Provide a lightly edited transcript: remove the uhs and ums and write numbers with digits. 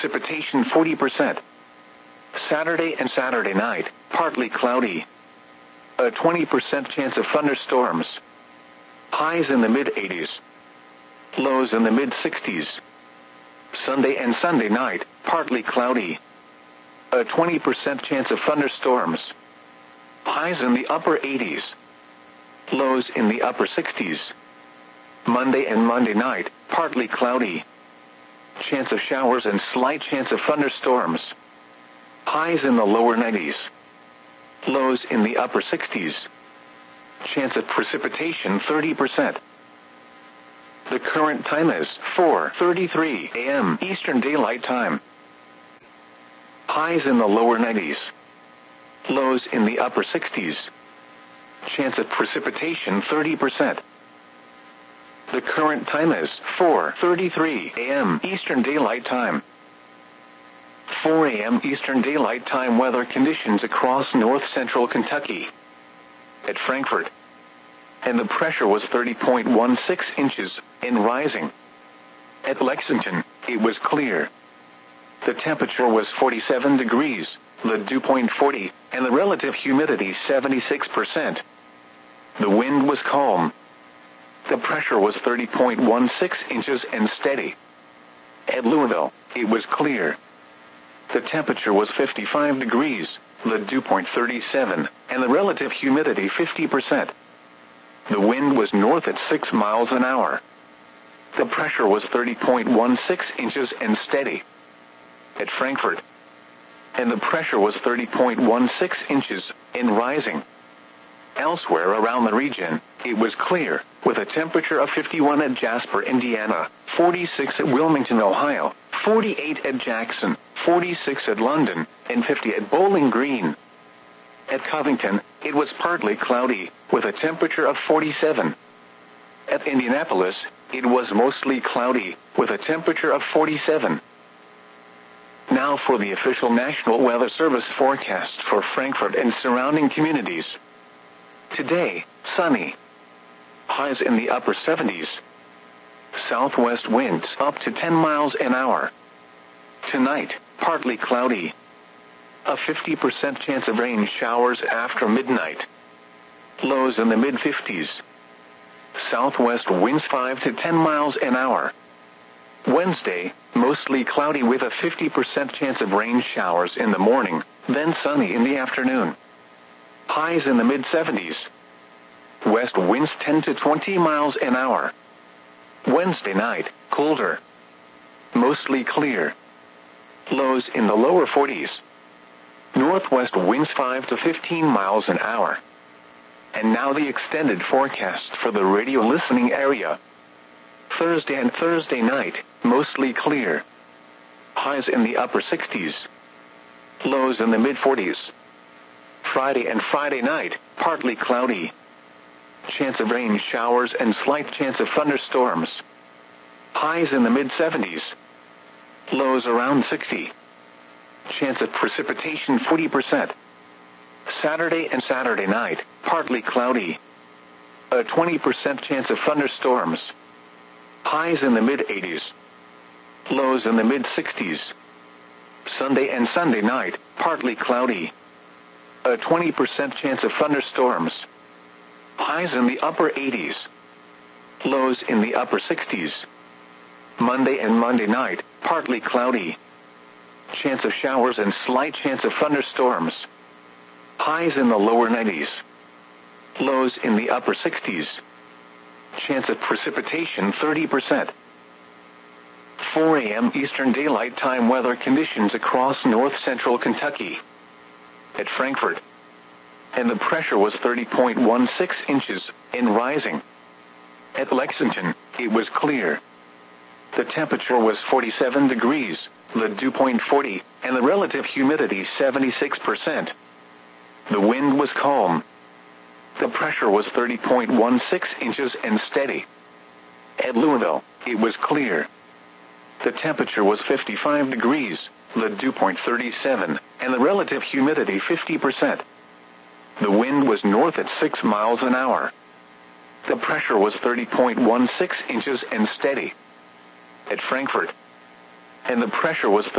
precipitation 40%. Saturday and Saturday night, partly cloudy. A 20% chance of thunderstorms. Highs in the mid-80s. Lows in the mid-60s. Sunday and Sunday night, partly cloudy. A 20% chance of thunderstorms. Highs in the upper 80s. Lows in the upper 60s. Monday and Monday night, partly cloudy. Chance of showers and slight chance of thunderstorms. Highs in the lower 90s. Lows in the upper 60s. Chance of precipitation 30%. The current time is 4:33 a.m. Eastern Daylight Time. Highs in the lower 90s. Lows in the upper 60s. Chance of precipitation 30%. The current time is 4:33 a.m. Eastern Daylight Time. 4 a.m. Eastern Daylight Time weather conditions across north-central Kentucky. At Frankfort. And the pressure was 30.16 inches, and rising. At Lexington, it was clear. The temperature was 47 degrees, the dew point 40, and the relative humidity 76%. The wind was calm. The pressure was 30.16 inches and steady. At Louisville, it was clear. The temperature was 55 degrees, the dew point 37, and the relative humidity 50%. The wind was north at 6 miles an hour. The pressure was 30.16 inches and steady. At Frankfort. And the pressure was 30.16 inches, and rising. Elsewhere around the region, it was clear, with a temperature of 51 at Jasper, Indiana, 46 at Wilmington, Ohio, 48 at Jackson, 46 at London, and 50 at Bowling Green. At Covington, it was partly cloudy, with a temperature of 47. At Indianapolis, it was mostly cloudy, with a temperature of 47. Now for the official National Weather Service forecast for Frankfort and surrounding communities. Today, sunny. Highs in the upper 70s. Southwest winds up to 10 miles an hour. Tonight, partly cloudy. A 50% chance of rain showers after midnight. Lows in the mid-50s. Southwest winds 5 to 10 miles an hour. Wednesday, mostly cloudy with a 50% chance of rain showers in the morning, then sunny in the afternoon. Highs in the mid-70s. West winds 10 to 20 miles an hour. Wednesday night, colder. Mostly clear. Lows in the lower 40s. Northwest winds 5 to 15 miles an hour. And now the extended forecast for the radio listening area. Thursday and Thursday night, mostly clear. Highs in the upper 60s. Lows in the mid-40s. Friday and Friday night, partly cloudy. Chance of rain showers and slight chance of thunderstorms. Highs in the mid-70s. Lows around 60. Chance of precipitation 40%. Saturday and Saturday night, partly cloudy. A 20% chance of thunderstorms. Highs in the mid-80s. Lows in the mid-60s. Sunday and Sunday night, partly cloudy. A 20% chance of thunderstorms. Highs in the upper 80s. Lows in the upper 60s. Monday and Monday night, partly cloudy. Chance of showers and slight chance of thunderstorms. Highs in the lower 90s. Lows in the upper 60s. Chance of precipitation 30%. 4 a.m. Eastern Daylight Time weather conditions across north-central Kentucky. At Frankfort. And the pressure was 30.16 inches, and rising. At Lexington, it was clear. The temperature was 47 degrees, the dew point 40, and the relative humidity 76%. The wind was calm. The pressure was 30.16 inches and steady. At Louisville, it was clear. The temperature was 55 degrees, the dew point 37, and the relative humidity 50%. The wind was north at 6 miles an hour. The pressure was 30.16 inches and steady. At Frankfort. And the pressure was